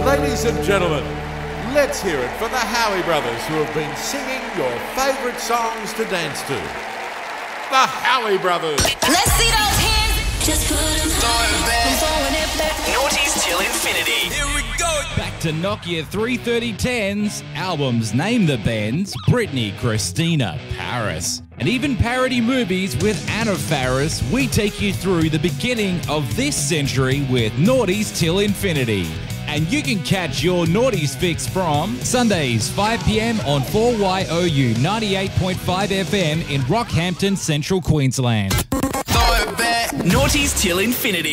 Ladies and gentlemen, let's hear it for the Howie Brothers, who have been singing your favourite songs to dance to. The Howie Brothers. Let's see those hands. Just put them Naughties till infinity. Here we go. Back to Nokia 3310's albums Name the Bands, Britney, Christina, Paris. And even parody movies with Anna Faris, we take you through the beginning of this century with Naughties till infinity. And you can catch your Naughties fix from Sundays 5 p.m. on 4YOU 98.5 FM in Rockhampton, Central Queensland. Naughties till infinity.